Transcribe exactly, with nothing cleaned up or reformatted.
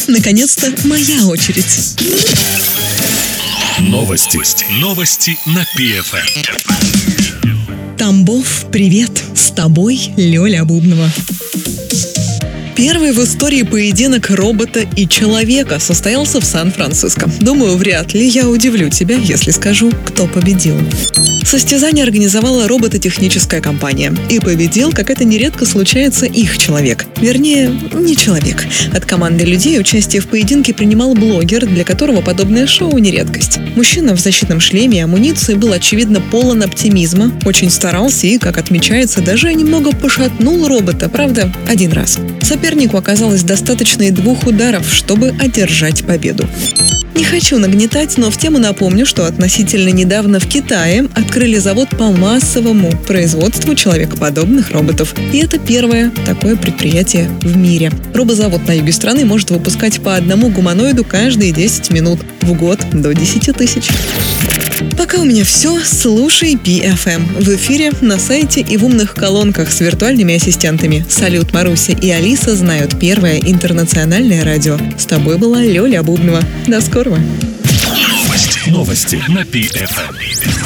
Наконец-то моя очередь. Новости. Новости на пи эф эм. Тамбов, привет! С тобой Лёля Бубнова. Первый в истории поединок робота и человека состоялся в Сан-Франциско. Думаю, вряд ли я удивлю тебя, если скажу, кто победил. Состязание организовала робототехническая компания. И победил, как это нередко случается, их человек. Вернее, не человек. От команды людей участие в поединке принимал блогер, для которого подобное шоу не редкость. Мужчина в защитном шлеме и амуниции был, очевидно, полон оптимизма, очень старался и, как отмечается, даже немного пошатнул робота, правда, один раз. Сопернику оказалось достаточно и двух ударов, чтобы одержать победу. Не хочу нагнетать, но в тему напомню, что относительно недавно в Китае открыли завод по массовому производству человекоподобных роботов. И это первое такое предприятие в мире. Робозавод на юге страны может выпускать по одному гуманоиду каждые десять минут. В год до десяти тысяч. Пока у меня все. Слушай пи эф эм. В эфире, на сайте и в умных колонках с виртуальными ассистентами. Салют, Маруся и Алиса знают первое интернациональное радио. С тобой была Лёля Бубнова. До скорого. Новости. Новости на пи эф эм.